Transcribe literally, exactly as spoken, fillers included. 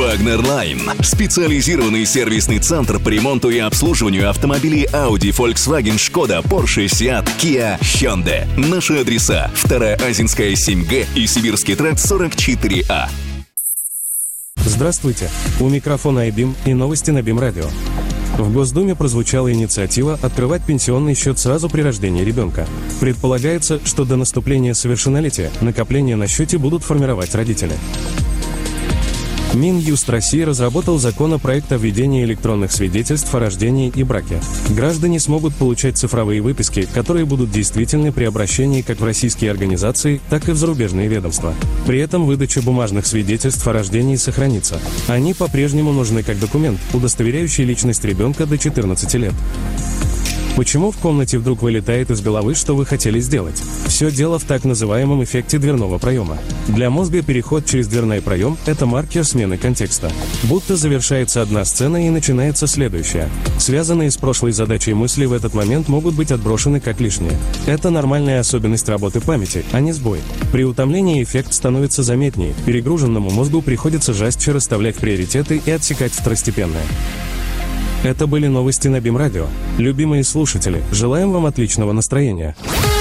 Wagner Line – специализированный сервисный центр по ремонту и обслуживанию автомобилей Audi, Volkswagen, Skoda, Porsche, Seat, Kia, Hyundai. Наши адреса – вторая Азинская, семь Г и Сибирский тракт, сорок четыре А. Здравствуйте! У микрофона iBeam и новости на BeamRadio. Радио. В Госдуме прозвучала инициатива открывать пенсионный счет сразу при рождении ребенка. Предполагается, что до наступления совершеннолетия накопления на счете будут формировать родители. Минюст России разработал законопроект о введении электронных свидетельств о рождении и браке. Граждане смогут получать цифровые выписки, которые будут действительны при обращении как в российские организации, так и в зарубежные ведомства. При этом выдача бумажных свидетельств о рождении сохранится. Они по-прежнему нужны как документ, удостоверяющий личность ребенка до четырнадцати лет. Почему в комнате вдруг вылетает из головы, что вы хотели сделать? Все дело в так называемом эффекте дверного проема. Для мозга переход через дверной проем – это маркер смены контекста. Будто завершается одна сцена и начинается следующая. Связанные с прошлой задачей мысли в этот момент могут быть отброшены как лишние. Это нормальная особенность работы памяти, а не сбой. При утомлении эффект становится заметнее, перегруженному мозгу приходится жестче расставлять приоритеты и отсекать второстепенное. Это были новости на BeamRadio. Любимые слушатели, желаем вам отличного настроения.